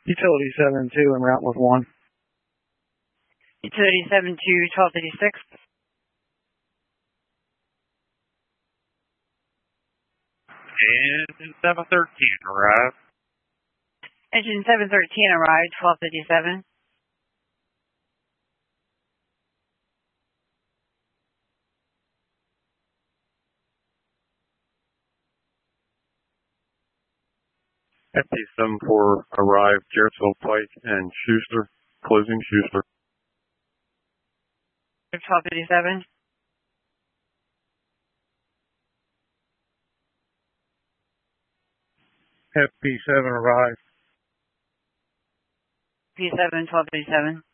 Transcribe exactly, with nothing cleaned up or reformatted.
Utility seven two en route with one. Utility seven two, twelve fifty-six. Engine seven thirteen arrived. Engine seven thirteen arrived, twelve fifty-seven. F P seven four arrived, Garrettsville Pike and Schuster, closing Schuster. twelve fifty-seven. F P seven arrived. P seven, twelve fifty-seven.